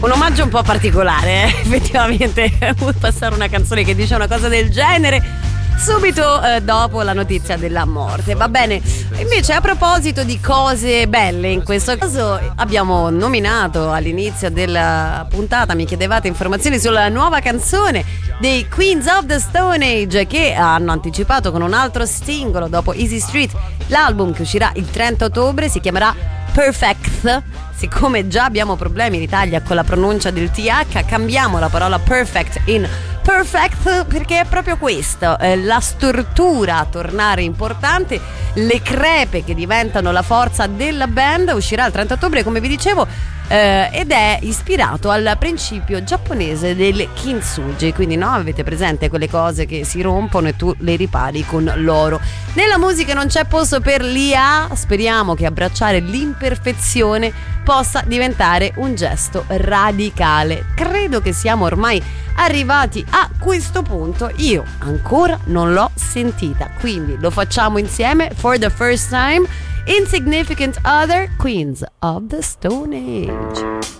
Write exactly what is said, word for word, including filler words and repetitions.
un omaggio un po' particolare, eh? Effettivamente passare una canzone che dice una cosa del genere subito eh, dopo la notizia della morte. Va bene, invece a proposito di cose belle, in questo caso abbiamo nominato all'inizio della puntata, mi chiedevate informazioni sulla nuova canzone dei Queens of the Stone Age, che hanno anticipato con un altro singolo dopo Easy Street l'album che uscirà il trenta ottobre, si chiamerà Perfect. Siccome già abbiamo problemi in Italia con la pronuncia del T H, cambiamo la parola perfect in perfect, perché è proprio questo, eh, la stortura a tornare importante, le crepe che diventano la forza della band. Uscirà il trenta ottobre, come vi dicevo, eh, ed è ispirato al principio giapponese del kintsugi, quindi no, avete presente quelle cose che si rompono e tu le ripari con l'oro. Nella musica non c'è posto per l'I A, speriamo che abbracciare l'imperfezione possa diventare un gesto radicale. Credo che siamo ormai arrivati a questo punto, io ancora non l'ho sentita, quindi lo facciamo insieme. For the first time, Insignificant Other, Queens of the Stone Age.